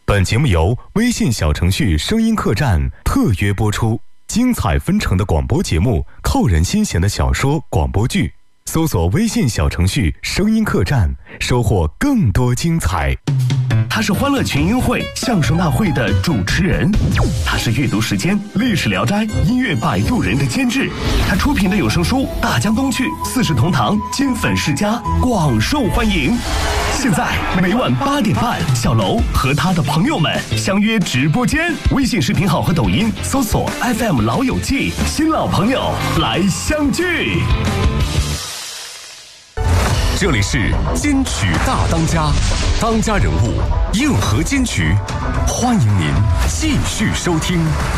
本节目由微信小程序声音客栈特约播出，精彩纷呈的广播节目，扣人心弦的小说广播剧，搜索微信小程序声音客栈，收获更多精彩。 他是欢乐群英会相声大会的主持人，他是阅读时间历史聊斋音乐摆渡人的监制，他出品的有声书《大江东去》四世同堂金粉世家广受欢迎。现在每晚8点半，小楼和他的朋友们相约直播间，微信视频号和抖音搜索 FM 老友记，新老朋友来相聚。 这里是金曲大当家，当家人物硬核金曲，欢迎您继续收听。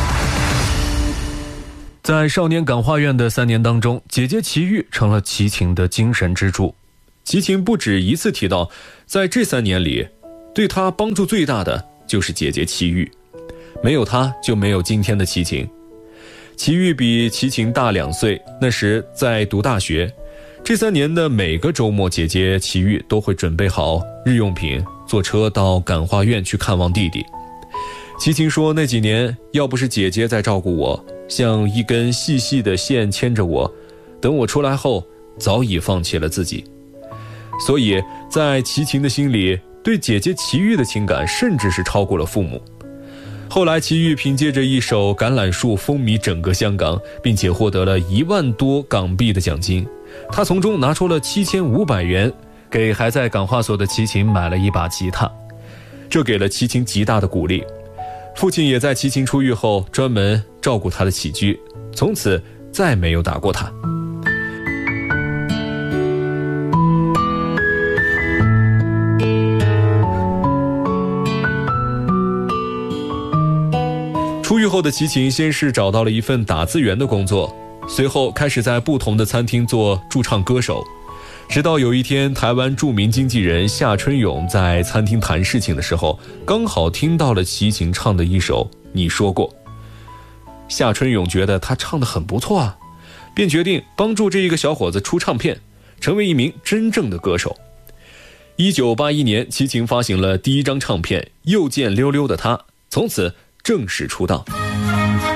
在少年感化院的3年当中，姐姐齐豫成了齐秦的精神支柱。齐秦不止一次提到，在这3年里，对他帮助最大的就是姐姐齐豫，没有她就没有今天的齐秦。齐豫比齐秦大2岁，那时在读大学。这3年的每个周末，姐姐齐豫都会准备好日用品，坐车到感化院去看望弟弟。齐秦说，那几年要不是姐姐在照顾我，像一根细细的线牵着我，等我出来后早已放弃了自己。所以在齐秦的心里，对姐姐齐豫的情感甚至是超过了父母。后来齐豫凭借着一首《橄榄树》风靡整个香港，并且获得了1万多港币的奖金。他从中拿出了7500元，给还在感化所的齐秦买了一把吉他，这给了齐秦极大的鼓励。父亲也在齐秦出狱后专门照顾他的起居，从此再没有打过他。出狱后的齐秦先是找到了一份打字员的工作，随后开始在不同的餐厅做驻唱歌手，直到有一天，台湾著名经纪人夏春勇在餐厅谈事情的时候，刚好听到了齐秦唱的一首《你说过》。夏春勇觉得他唱得很不错啊，便决定帮助这一个小伙子出唱片，成为一名真正的歌手。1981年，齐秦发行了第1张唱片《又见溜溜的他》，从此正式出道。